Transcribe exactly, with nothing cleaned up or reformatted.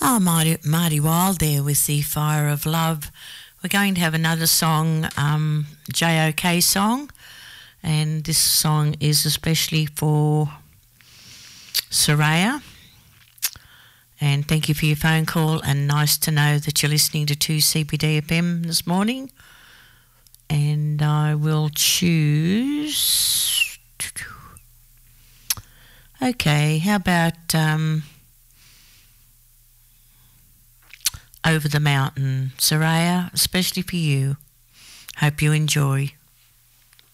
Oh, Marty, Marty Wilde there with the Fire of Love. We're going to have another song, um, J O K song, and this song is especially for Soraya. And thank you for your phone call, and nice to know that you're listening to two C B D F M this morning. And I will choose... Okay, how about... Um, Over the Mountain, Soraya, especially for you. Hope you enjoy.